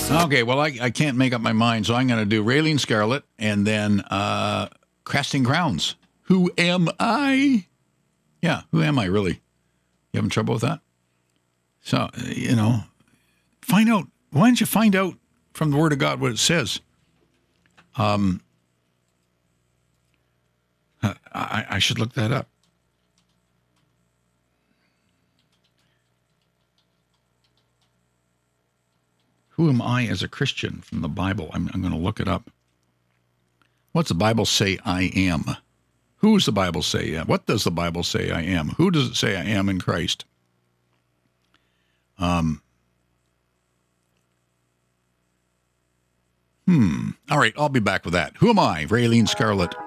Okay, well, I can't make up my mind, so I'm going to do Raylene Scarlett and then Casting Crowns. Who am I? Yeah, who am I, really? You having trouble with that? So, find out. Why don't you find out from the Word of God what it says? I should look that up. Who am I as a Christian from the Bible? I'm going to look it up. What's the Bible say I am? Who does the Bible say? What does the Bible say I am? Who does it say I am in Christ? All right, I'll be back with that. Who am I? Raylene Scarlett.